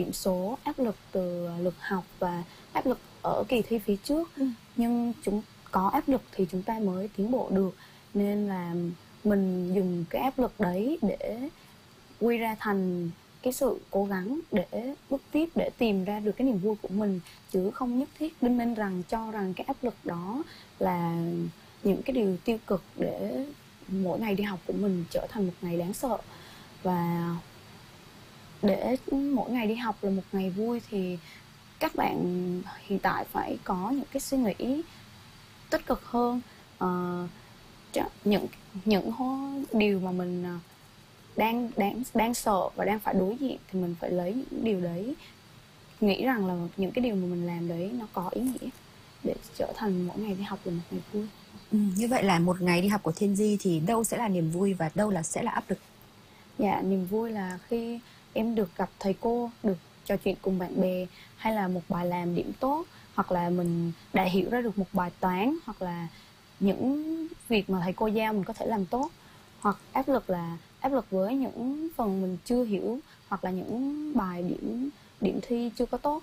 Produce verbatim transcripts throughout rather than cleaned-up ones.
điểm số, áp lực từ lực học và áp lực ở kỳ thi phía trước. Ừ. Nhưng chúng có áp lực thì chúng ta mới tiến bộ được. Nên là mình dùng cái áp lực đấy để quy ra thành cái sự cố gắng để bước tiếp, để tìm ra được cái niềm vui của mình, chứ không nhất thiết đinh ninh rằng cho rằng cái áp lực đó là những cái điều tiêu cực để mỗi ngày đi học của mình trở thành một ngày đáng sợ. Và để mỗi ngày đi học là một ngày vui thì các bạn hiện tại phải có những cái suy nghĩ tích cực hơn. uh, những những điều mà mình đang đang đang sợ và đang phải đối diện thì mình phải lấy những điều đấy, nghĩ rằng là những cái điều mà mình làm đấy nó có ý nghĩa để trở thành mỗi ngày đi học là một ngày vui. Ừ, như vậy là một ngày đi học của Thiên Di thì đâu sẽ là niềm vui và đâu là sẽ là áp lực? Dạ, niềm vui là khi em được gặp thầy cô, được trò chuyện cùng bạn bè, hay là một bài làm điểm tốt, hoặc là mình đã hiểu ra được một bài toán, hoặc là những việc mà thầy cô giao mình có thể làm tốt. Hoặc áp lực là áp lực với những phần mình chưa hiểu, hoặc là những bài điểm điểm thi chưa có tốt.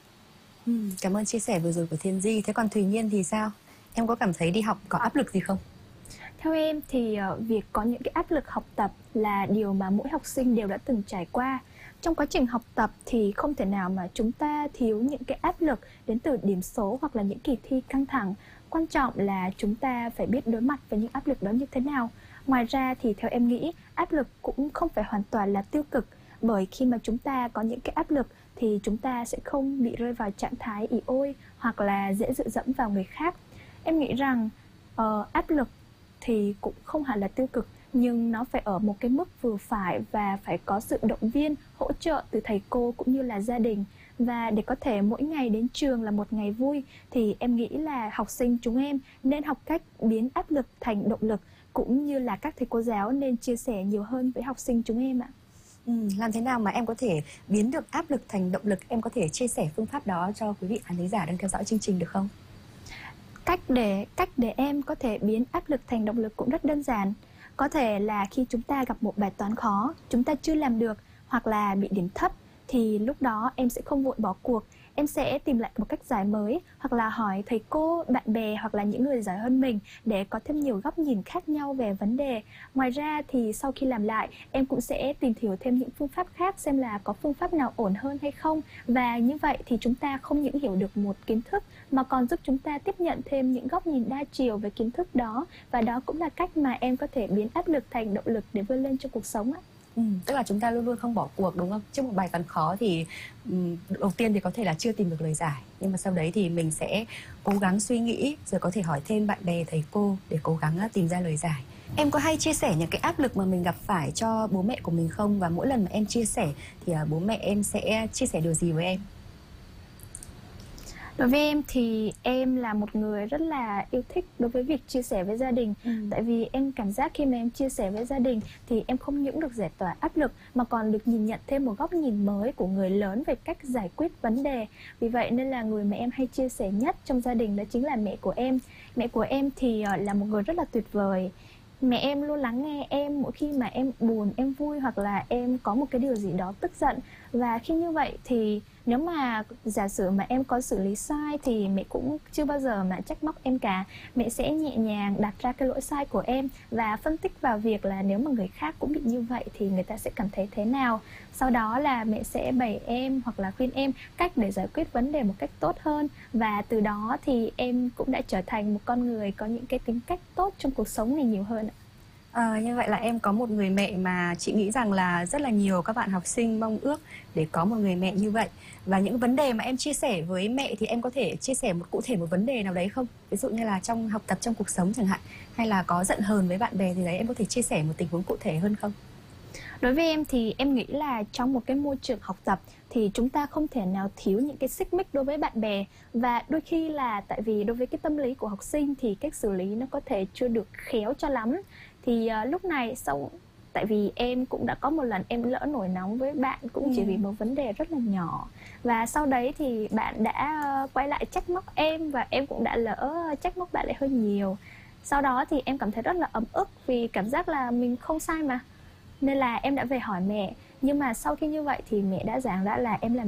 Ừ, cảm ơn chia sẻ vừa rồi của Thiên Di. Thế còn Thùy Nhiên thì sao? Em có cảm thấy đi học có áp lực gì không? Theo em thì uh, việc có những cái áp lực học tập là điều mà mỗi học sinh đều đã từng trải qua. Trong quá trình học tập thì không thể nào mà chúng ta thiếu những cái áp lực đến từ điểm số hoặc là những kỳ thi căng thẳng. Quan trọng là chúng ta phải biết đối mặt với những áp lực đó như thế nào. Ngoài ra thì theo em nghĩ áp lực cũng không phải hoàn toàn là tiêu cực, bởi khi mà chúng ta có những cái áp lực thì chúng ta sẽ không bị rơi vào trạng thái ỉ ôi hoặc là dễ dựa dẫm vào người khác. Em nghĩ rằng uh, áp lực thì cũng không hẳn là tiêu cực, nhưng nó phải ở một cái mức vừa phải và phải có sự động viên, hỗ trợ từ thầy cô cũng như là gia đình. Và để có thể mỗi ngày đến trường là một ngày vui thì em nghĩ là học sinh chúng em nên học cách biến áp lực thành động lực, cũng như là các thầy cô giáo nên chia sẻ nhiều hơn với học sinh chúng em ạ. Ừ, làm thế nào mà em có thể biến được áp lực thành động lực? Em có thể chia sẻ phương pháp đó cho quý vị khán thính giả đang theo dõi chương trình được không? Cách để, cách để em có thể biến áp lực thành động lực cũng rất đơn giản. Có thể là khi chúng ta gặp một bài toán khó, chúng ta chưa làm được hoặc là bị điểm thấp, thì lúc đó em sẽ không vội bỏ cuộc. Em sẽ tìm lại một cách giải mới, hoặc là hỏi thầy cô, bạn bè hoặc là những người giỏi hơn mình để có thêm nhiều góc nhìn khác nhau về vấn đề. Ngoài ra thì sau khi làm lại, em cũng sẽ tìm hiểu thêm những phương pháp khác xem là có phương pháp nào ổn hơn hay không. Và như vậy thì chúng ta không những hiểu được một kiến thức mà còn giúp chúng ta tiếp nhận thêm những góc nhìn đa chiều về kiến thức đó. Và đó cũng là cách mà em có thể biến áp lực thành động lực để vươn lên trong cuộc sống ạ. Ừ, tức là chúng ta luôn luôn không bỏ cuộc đúng không? Trước một bài toán khó thì um, đầu tiên thì có thể là chưa tìm được lời giải, nhưng mà sau đấy thì mình sẽ cố gắng suy nghĩ, rồi có thể hỏi thêm bạn bè, thầy cô để cố gắng uh, tìm ra lời giải. Em có hay chia sẻ những cái áp lực mà mình gặp phải cho bố mẹ của mình không? Và mỗi lần mà em chia sẻ thì uh, bố mẹ em sẽ chia sẻ điều gì với em? Đối với em thì em là một người rất là yêu thích đối với việc chia sẻ với gia đình. ừ. Tại vì em cảm giác khi mà em chia sẻ với gia đình thì em không những được giải tỏa áp lực mà còn được nhìn nhận thêm một góc nhìn mới của người lớn về cách giải quyết vấn đề. Vì vậy nên là người mà em hay chia sẻ nhất trong gia đình đó chính là mẹ của em. Mẹ của em thì là một người rất là tuyệt vời. Mẹ em luôn lắng nghe em mỗi khi mà em buồn, em vui hoặc là em có một cái điều gì đó tức giận. Và khi như vậy thì nếu mà giả sử mà em có xử lý sai thì mẹ cũng chưa bao giờ mà trách móc em cả. Mẹ sẽ nhẹ nhàng đặt ra cái lỗi sai của em và phân tích vào việc là nếu mà người khác cũng bị như vậy thì người ta sẽ cảm thấy thế nào. Sau đó là mẹ sẽ bày em hoặc là khuyên em cách để giải quyết vấn đề một cách tốt hơn. Và từ đó thì em cũng đã trở thành một con người có những cái tính cách tốt trong cuộc sống này nhiều hơn ạ. À, như vậy là em có một người mẹ mà chị nghĩ rằng là rất là nhiều các bạn học sinh mong ước để có một người mẹ như vậy. Và những vấn đề mà em chia sẻ với mẹ thì em có thể chia sẻ một cụ thể một vấn đề nào đấy không? Ví dụ như là trong học tập, trong cuộc sống chẳng hạn, hay là có giận hờn với bạn bè thì đấy em có thể chia sẻ một tình huống cụ thể hơn không? Đối với em thì em nghĩ là trong một cái môi trường học tập thì chúng ta không thể nào thiếu những cái xích mích đối với bạn bè. Và đôi khi là tại vì đối với cái tâm lý của học sinh thì cách xử lý nó có thể chưa được khéo cho lắm. Thì uh, lúc này sau tại vì em cũng đã có một lần em lỡ nổi nóng với bạn cũng ừ. chỉ vì một vấn đề rất là nhỏ. Và sau đấy thì bạn đã uh, quay lại trách móc em và em cũng đã lỡ trách móc bạn lại hơi nhiều. Sau đó thì em cảm thấy rất là ấm ức vì cảm giác là mình không sai mà. Nên là em đã về hỏi mẹ. Nhưng mà sau khi như vậy thì mẹ đã giảng đã là em làm